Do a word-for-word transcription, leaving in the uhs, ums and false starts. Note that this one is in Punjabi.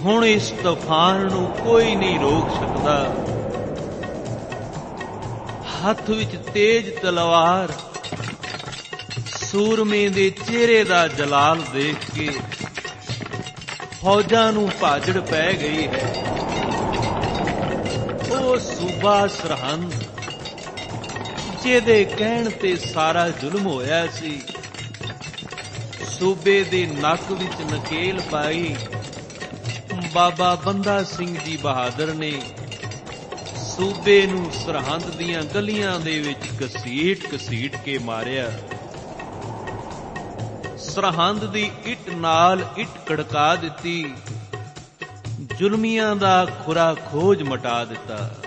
ਹੁਣ ਇਸ ਤੂਫਾਨ ਨੂੰ ਕੋਈ ਨਹੀਂ ਰੋਕ ਸਕਦਾ। ਹੱਥ ਵਿੱਚ ਤੇਜ਼ ਤਲਵਾਰ, ਸੂਰਮੇ ਦੇ ਚਿਹਰੇ ਦਾ ਜਲਾਲ ਦੇਖ ਕੇ ਫੌਜਾਂ ਨੂੰ ਭਾਜੜ ਪੈ ਗਈ ਹੈ। ਉਹ ਸੂਬਾ ਸਰਹੰਦ ਜਿਹਦੇ ਕਹਿਣ ਤੇ ਸਾਰਾ ਜ਼ੁਲਮ ਹੋਇਆ ਸੀ, ਸੂਬੇ ਦੇ ਨੱਕ ਵਿੱਚ ਨਕੇਲ ਪਾਈ ਬਾਬਾ ਬੰਦਾ ਸਿੰਘ ਜੀ ਬਹਾਦਰ ਨੇ ਸੂਬੇ ਨੂੰ ਸਰਹੰਦ ਦੀਆਂ ਗਲੀਆਂ ਦੇ ਵਿੱਚ ਘਸੀਟ ਘਸੀਟ ਕੇ ਮਾਰਿਆ। ਸਰਹੰਦ ਦੀ ਇੱਟ ਨਾਲ ਇੱਟ ਕੜਕਾ ਦਿੱਤੀ, ਜ਼ੁਲਮੀਆਂ ਦਾ ਖੁਰਾ ਖੋਜ ਮਟਾ ਦਿੱਤਾ।